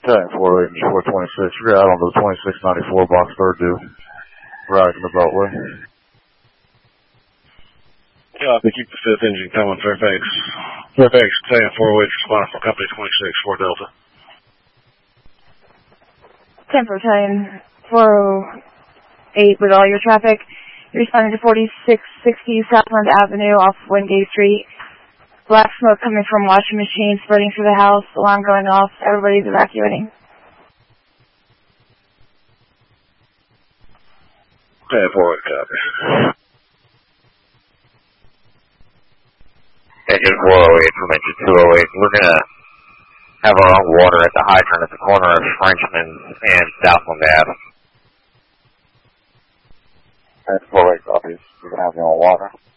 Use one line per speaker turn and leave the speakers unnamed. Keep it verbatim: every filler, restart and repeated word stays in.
ten four eight four twenty-six. You're out on the twenty-six ninety-four box third due. Riding the Beltway.
Yeah, they keep the fifth engine coming, Fairfax. Fairfax ten four oh eight response from company twenty-six, four Delta.
ten for ten, four oh eight with all your traffic. You're responding to forty-six sixty Southland Avenue off Wingate Street. Black smoke coming from washing machine spreading through the house. Alarm going off. Everybody's evacuating.
ten four oh eight, copy.
Engine four oh eight from engine two oh eight. We're going to have our own water at the hydrant at the corner of Frenchman and Southland Ave.
ten four oh eight, copy. We're going to have your own water.